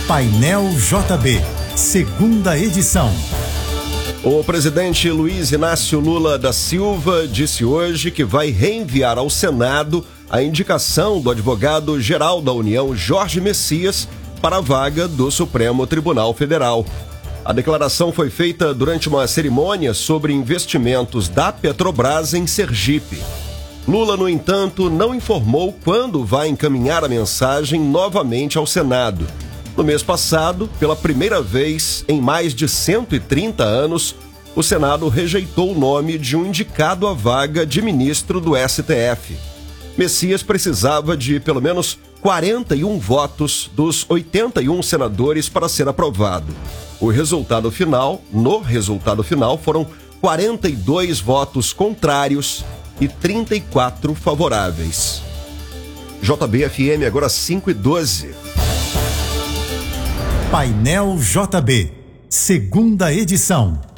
Painel JB, segunda edição. O presidente Luiz Inácio Lula da Silva disse hoje que vai reenviar ao Senado a indicação do advogado-geral da União, Jorge Messias, para a vaga do Supremo Tribunal Federal. A declaração foi feita durante uma cerimônia sobre investimentos da Petrobras em Sergipe. Lula, no entanto, não informou quando vai encaminhar a mensagem novamente ao Senado. No mês passado, pela primeira vez em mais de 130 anos, o Senado rejeitou o nome de um indicado à vaga de ministro do STF. Messias precisava de pelo menos 41 votos dos 81 senadores para ser aprovado. No resultado final, foram 42 votos contrários e 34 favoráveis. JB-FM agora 5:12. Painel JB, segunda edição.